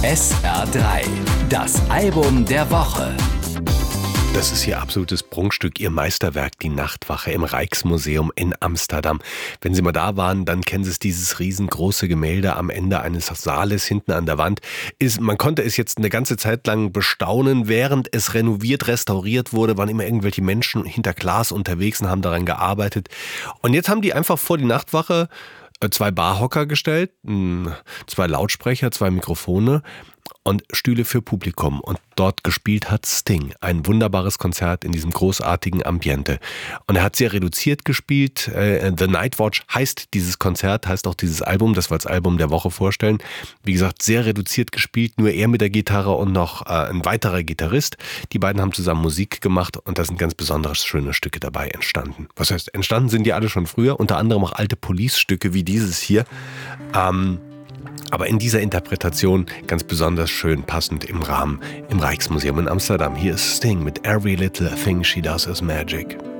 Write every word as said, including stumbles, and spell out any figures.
S R drei, das Album der Woche. Das ist Ihr absolutes Prunkstück, Ihr Meisterwerk, die Nachtwache im Rijksmuseum in Amsterdam. Wenn Sie mal da waren, dann kennen Sie es, dieses riesengroße Gemälde am Ende eines Saales hinten an der Wand. Ist, man konnte es jetzt eine ganze Zeit lang bestaunen, während es renoviert, restauriert wurde, waren immer irgendwelche Menschen hinter Glas unterwegs und haben daran gearbeitet. Und jetzt haben die einfach vor die Nachtwache zwei Barhocker gestellt, zwei Lautsprecher, zwei Mikrofone und Stühle für Publikum. Und dort gespielt hat Sting. Ein wunderbares Konzert in diesem großartigen Ambiente. Und er hat sehr reduziert gespielt. The Night Watch heißt dieses Konzert, heißt auch dieses Album, das wir als Album der Woche vorstellen. Wie gesagt, sehr reduziert gespielt, nur er mit der Gitarre und noch ein weiterer Gitarrist. Die beiden haben zusammen Musik gemacht und da sind ganz besondere schöne Stücke dabei entstanden. Was heißt, entstanden sind die alle schon früher, unter anderem auch alte Police-Stücke wie dieses hier. Ähm, Aber in dieser Interpretation ganz besonders schön passend im Rahmen im Rijksmuseum in Amsterdam. Hier ist Sting mit Every Little Thing She Does Is Magic.